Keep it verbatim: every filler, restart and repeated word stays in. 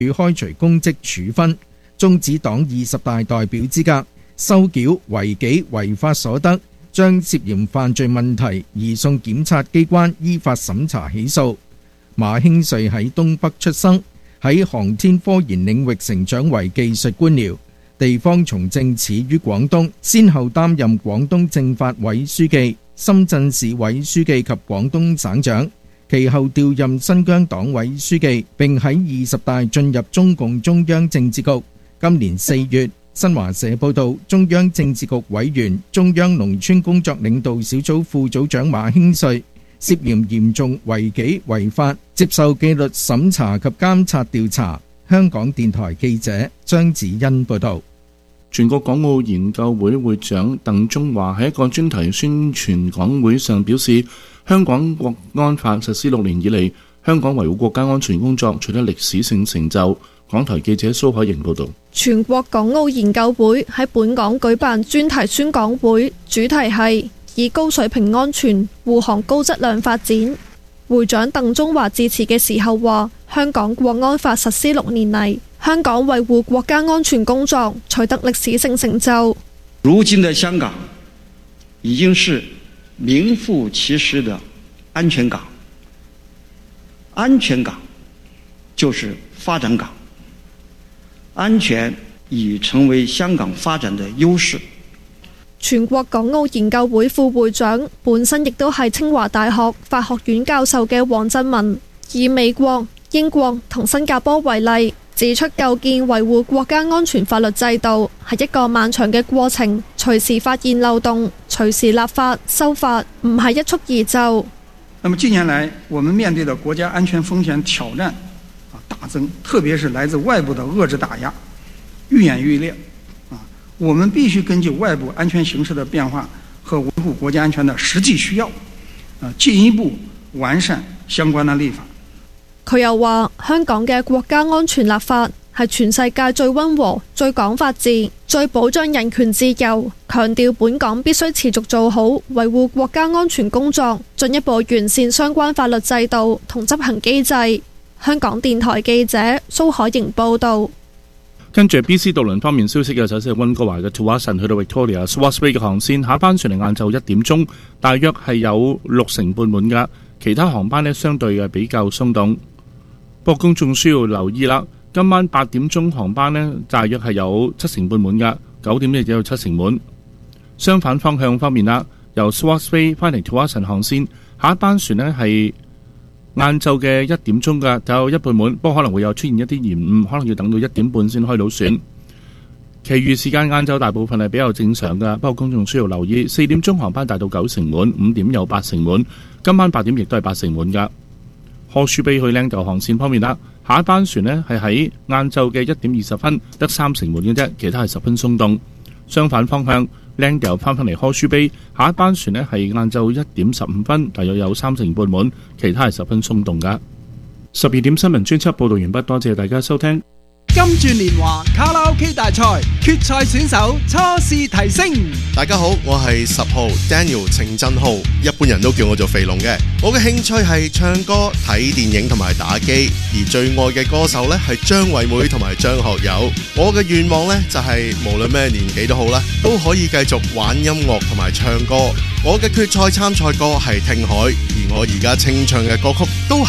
與開除公職處分，終止黨二十大代表資格，收繳違紀違法所得，將涉嫌犯罪問題移送檢察機關依法審查起訴。馬興瑞喺東北出生，喺航天科研領域成長為技術官僚，地方從政始於廣東，先後擔任廣東政法委書記、深圳市委書記及廣東省長，其後調任新疆黨委書記，並喺二十大進入中共中央政治局。今年四月，新華社報道，中央政治局委員、中央農村工作領導小組副組長馬興瑞涉嫌嚴重違紀違法，接受紀律審查及監察調查。香港電台記者張子欣報道。 全國港澳研究會會長鄧中華喺一個專題宣傳講會上表示，香港國安法實施六年以嚟，香港維護國家安全工作取得歷史性成就。港台記者蘇海瑩報道。 全國港澳研究會喺本港舉辦專題宣講會，主題係以高水平安全護航高質量發展。會長鄧中華致辭嘅時候話，香港國安法實施六年嚟，香港維護國家安全工作取得歷史性成就。 如今的香港已經是名副其實的安全港，安全港就是發展港，安全已成為香港發展的優勢。 全國港澳研究會副會長本身亦都係清華大學法學院教授嘅黃振文，以美國、英國同新加坡為例，指出構建維護國家安全法律制度係一個漫長嘅過程，隨時發現漏洞，隨時立法修法，唔係一蹴而就。 那麼近年來，我們面對的國家安全風險挑戰啊大增，特別是來自外部的遏制打壓愈演愈烈。我們必須根據外部安全形勢的變化和維護國家安全的實際需要，進一步完善相關的立法。 佢又話，香港嘅國家安全立法係全世界最溫和、最講法治、最保障人權自由，強調本港必須持續做好維護國家安全工作，進一步完善相關法律制度同執行機制。香港電台記者蘇海瑩報導。 跟住 B C 渡輪方面消息嘅，首先係溫哥華嘅 Tsawwassen 去到 Victoria Swartz Bay 嘅航線，下一班船嚟晏晝一點鐘，大約係有六成半滿㗎。其他航班呢，相對嘅比較鬆動。不過公眾需要留意啦，今晚八點鐘航班呢，大約係有七成半滿㗎，九點呢就有七成滿。相反方向方面啦，由 Swartz Bay 翻嚟 Tsawwassen 航線，下一班船呢係晏晝嘅一點鐘㗎，就有一半滿，不過可能會有出現一啲延誤，可能要等到一點半先開到船。其餘時間晏晝大部分係比較正常㗎，不過公眾需要留意，四點鐘航班達到九成滿，五點有八成滿，今晚八點亦都係八成滿㗎。Horseshoe Bay 去 Langdale 航線方面啦，下一班船呢係喺晏晝嘅一點二十分得三成滿嘅啫，其他係十分鬆動。相反方向 Langdale 翻返嚟 Horseshoe Bay，下一班船呢係晏晝一點十五分，大約有三成半滿，其他係十分鬆動㗎。十二點新聞專輯報導完畢，多謝大家收聽。 金鑽年華卡拉 OK 大賽決賽選手初試提升。 大家好，我係十號 Daniel 程振浩，一般人都叫我做肥龍嘅。我嘅興趣係唱歌、睇電影同埋打機，而最愛嘅歌手呢係張惠妹同埋張學友。我嘅願望呢就係、是、無論咩年紀都好啦，都可以繼續玩音樂同埋唱歌。我嘅決賽參賽歌係聽海，而我而家清唱嘅歌曲都